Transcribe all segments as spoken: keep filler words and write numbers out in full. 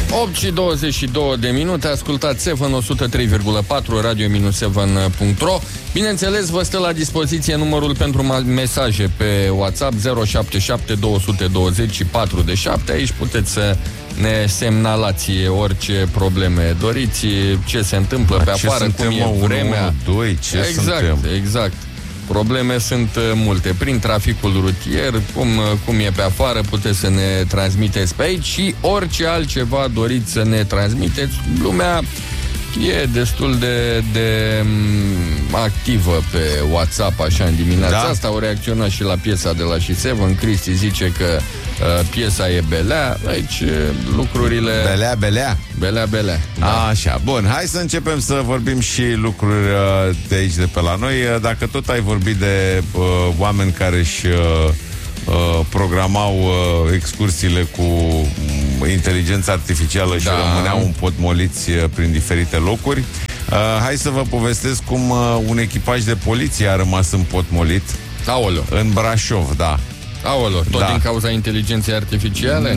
opt și douăzeci și două de minute, ascultați Seven o sută trei virgulă patru, radio seven punct ro. Bineînțeles, vă stă la dispoziție numărul pentru mesaje pe WhatsApp zero șapte șapte doi doi zero patru șapte. Aici puteți să ne semnalați orice probleme doriți, ce se întâmplă A, pe afară, cum e vremea. unu, doi, ce exact, suntem? exact. Probleme sunt multe. Prin traficul rutier, cum, cum e pe afară, puteți să ne transmiteți pe aici și orice altceva doriți să ne transmiteți. Lumea e destul de, de activă pe WhatsApp, așa, în dimineața da. asta. Au reacționat și la piesa de la Seven. Cristi zice că uh, piesa e belea. Aici lucrurile... Belea, belea. Belea, belea. Da. Așa, bun, hai să începem să vorbim și lucruri uh, de aici, de pe la noi. Dacă tot ai vorbit de uh, oameni care își uh, uh, programau uh, excursiile cu inteligența artificială și da. rămâneau împotmoliți uh, prin diferite locuri, uh, hai să vă povestesc cum uh, un echipaj de poliție a rămas împotmolit. Aoleu. În Brașov, da. Aoleu, tot da. din cauza inteligenței artificiale?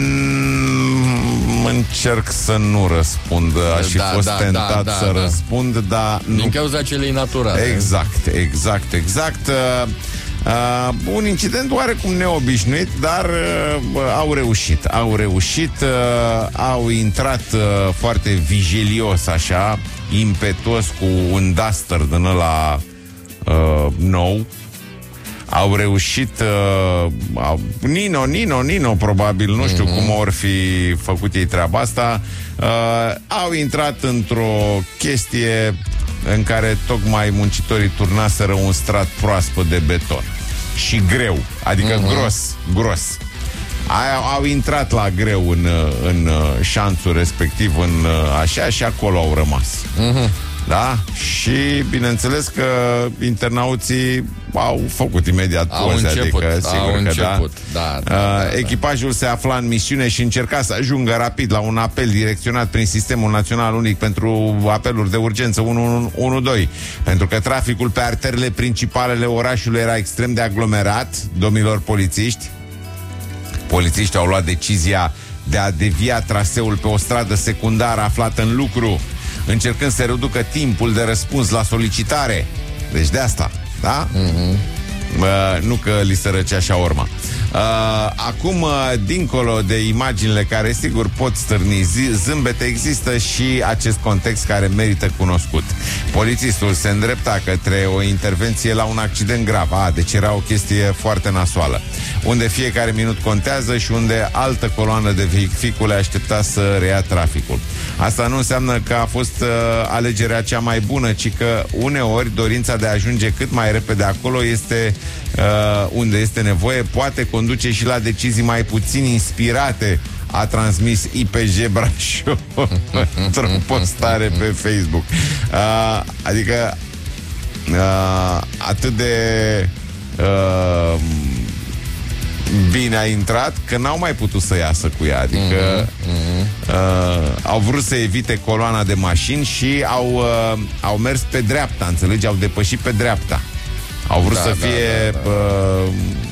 Mm, încerc să nu răspund. Aș fi da, fost da, tentat da, da, să da. răspund, dar din nu. cauza celei naturale. Exact, exact, exact. Uh, uh, un incident oarecum neobișnuit, dar uh, au reușit. Au reușit, uh, au intrat uh, foarte vigilios, așa, impetuos, cu un Duster din ăla uh, nou. Au reușit uh, au, Nino, Nino, Nino probabil, nu știu mm-hmm. cum or fi făcut ei treaba asta. uh, Au intrat într-o chestie în care tocmai muncitorii turnaseră un strat proaspăt de beton. Și greu, adică mm-hmm. gros, gros. Au, au intrat la greu în, în șanțul respectiv, în așa, și acolo au rămas. Mm-hmm. Da? Și bineînțeles că internauții au făcut imediat poze, început, adică sigur au că început. da. Da, da, da, da. Echipajul se afla în misiune și încerca să ajungă rapid la un apel direcționat prin Sistemul Național Unic pentru apeluri de urgență unu unu doi, pentru că traficul pe arterele principale ale orașului era extrem de aglomerat. Domnilor polițiști, polițiștii au luat decizia de a devia traseul pe o stradă secundară aflată în lucru, încercând să reducă timpul de răspuns la solicitare. Deci de asta, da? Mm-hmm. Uh, nu că li se răcea șaorma. Uh, acum, uh, dincolo de imaginile care sigur pot stârni zâmbete, există și acest context care merită cunoscut. Polițistul se îndrepta către o intervenție la un accident grav. A, deci era o chestie foarte nasoală, unde fiecare minut contează și unde altă coloană de vehicule aștepta să reia traficul. Asta nu înseamnă că a fost uh, alegerea cea mai bună, ci că uneori dorința de a ajunge cât mai repede acolo este uh, unde este nevoie, poate conduce și la decizii mai puțin inspirate, a transmis I P J Brașov într-o postare pe Facebook. Uh, adică uh, atât de uh, bine a intrat că n-au mai putut să iasă cu ea. Adică mm-hmm. uh, au vrut să evite coloana de mașini și au, uh, au mers pe dreapta, înțelegi? Au depășit pe dreapta. Au vrut da, să fie da, da, da. Uh,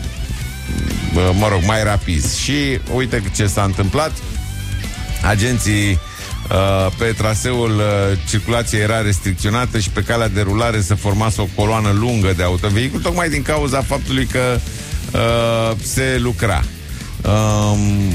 uh, mă rog, mai rapizi. Și uite ce s-a întâmplat. Agenții uh, pe traseul uh, circulației era restricționată și pe calea de rulare se formase o coloană lungă de autovehicul, tocmai din cauza faptului că uh, se lucra. Um,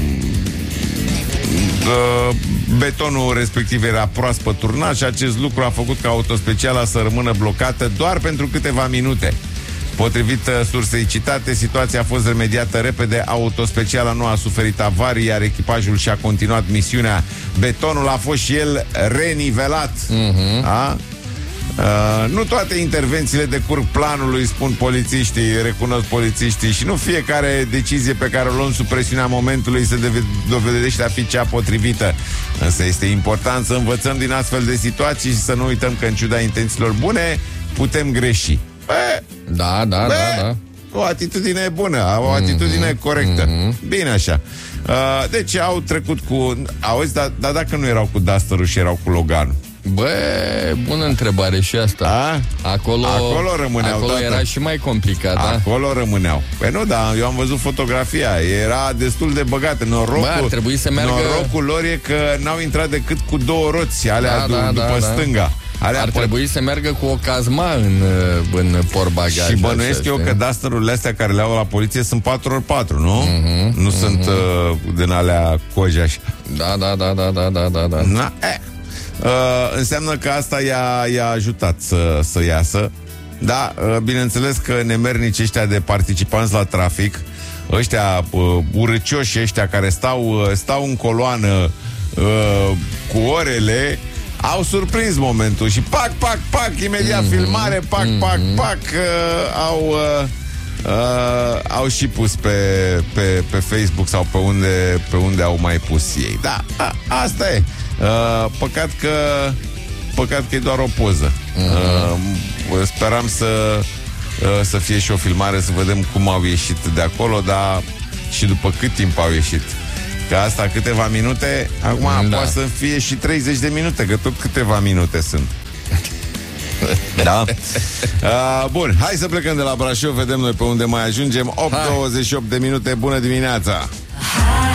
uh, betonul respectiv era proaspăt turnat și acest lucru a făcut ca autospeciala să rămână blocată doar pentru câteva minute. Potrivit sursei citate, situația a fost remediată repede, autospeciala nu a suferit avarii, iar echipajul și-a continuat misiunea. Betonul a fost și el renivelat. Uh-huh. A? Uh, nu toate intervențiile decurg planului, spun polițiștii, recunosc polițiștii, și nu fiecare decizie pe care o luăm sub presiunea momentului se dovedește a fi cea potrivită. Însă este important să învățăm din astfel de situații și să nu uităm că în ciuda intențiilor bune putem greși. Bă, da, da, bă, da, da. O atitudine bună, o atitudine mm-hmm. corectă. Mm-hmm. Bine așa. Uh, deci au trecut cu... Auzi, dar da, dacă nu erau cu Duster-ul și erau cu Logan, Bă, bună întrebare și asta. A? Acolo, acolo rămâneau. Acolo tată. era și mai complicat. Acolo da? rămâneau. Păi nu, da, eu am văzut fotografia. Era destul de băgată. Norocul, Bă, ar trebui să meargă... norocul lor e că n-au intrat decât cu două roți, alea da, d- da, după da, stânga. Alea Ar pot... trebui să meargă cu o cazma în, în portbagaj. Și bănuiesc eu că dusterurile astea care le au la poliție sunt patru ori patru, nu? Mm-hmm, nu mm-hmm. sunt uh, din alea coji așa. Da, da, da, da, da, da, da, da. Na, eh. uh, înseamnă că asta i-a, i-a ajutat să, să iasă. Da, uh, bineînțeles că nemernici ăștia de participanți la trafic, ăștia uh, urâcioși ăștia care stau, uh, stau în coloană uh, cu orele, au surprins momentul și pac, pac, pac, imediat mm-hmm. filmare, pac, mm-hmm. pac, pac, uh, au uh, uh, au și pus pe, pe, pe Facebook sau pe unde, pe unde au mai pus ei. Da, a, asta e. Uh, păcat că păcat că e doar o poză. Mm-hmm. Uh, speram să uh, să fie și o filmare, să vedem cum au ieșit de acolo, dar și după cât timp au ieșit. Că asta câteva minute, acum da. Poate să fie și treizeci de minute, că tot câteva minute sunt. Da? Uh, bun, hai să plecăm de la Brașov, vedem noi pe unde mai ajungem. opt douăzeci și opt de minute, bună dimineața!